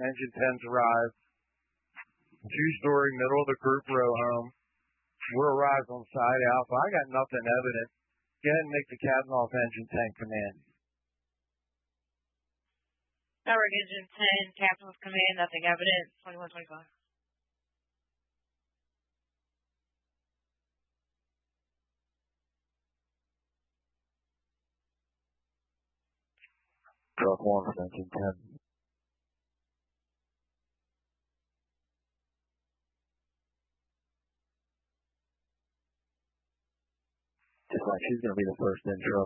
Engine 10's arrived. Two-story, middle of the group row home. We're arrived on side Alpha. I got nothing evident. Go ahead and make the captain off Engine 10 command. Network Engine 10, captain with command, nothing evident, 2125. Truck 1 with Engine 10. She's going to be the first in truck.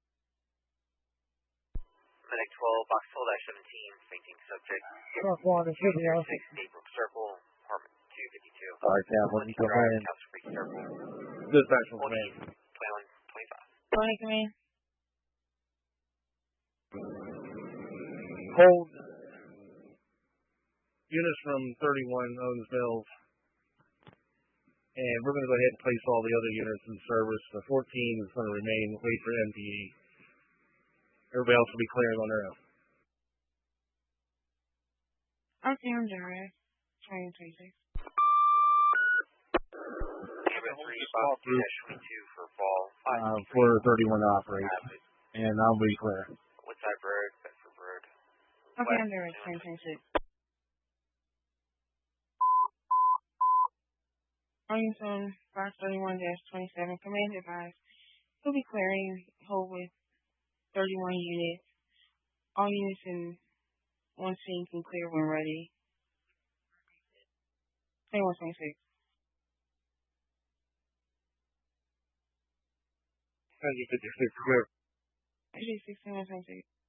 Medic 12, box 12-17, fainting subject. Truck 1 is 50 out. 6, Staybrook Circle, apartment 252. All right, Cap, when you come in. Circle. Dispatch from command. 2125. 20 command. Hold. Units from 31 Owens Mills. And we're going to go ahead and place all the other units in service. The 14 is going to remain, wait for MPE. Everybody else will be clearing on their own. Okay, I'm generator. 2026. Cabin 3, box 2-22 for fall. For 31 to operate. And I'll be clear. Woodside Road, Bedford Road. Okay, I'm generator. 2026. On box 31-27, command advised. We'll be clearing hold with 31 units. All units in one scene can clear when ready. 2126. 156 clear. 56, 2126.